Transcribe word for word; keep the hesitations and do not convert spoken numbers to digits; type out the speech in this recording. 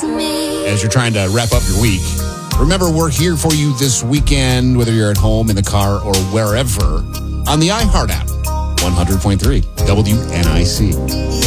as you're trying to wrap up your week. Remember, we're here for you this weekend, whether you're at home, in the car, or wherever, on the iHeart app. one hundred point three W N I C.